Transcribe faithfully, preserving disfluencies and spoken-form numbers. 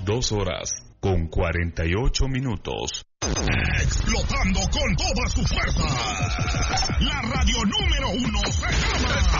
dos horas con cuarenta y ocho minutos. Explotando con todas sus fuerzas. La radio número uno se llama